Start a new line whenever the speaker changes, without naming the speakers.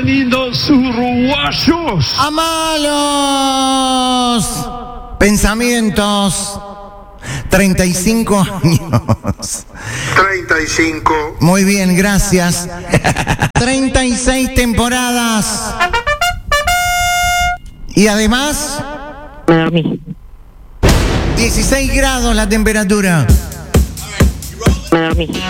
Bienvenidos uruguayos.
A malos pensamientos. 35 años.
35.
Muy bien, gracias. 36 temporadas. Y además,
Me dormí.
16 grados la temperatura.
Me dormí.